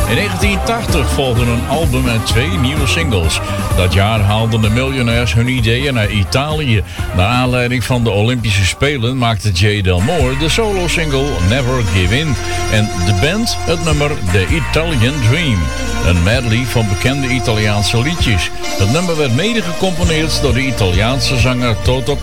In 1980 volgde een album en 2 nieuwe singles. Dat jaar haalden de Millionaires hun ideeën naar Italië. Naar aanleiding van de Olympische Spelen maakte Jay Delmore de solo-single Never Give In. En de band het nummer The Italian Dream. Een medley van bekende Italiaanse liedjes. Het nummer werd mede gecomponeerd door de Italiaanse zanger Toto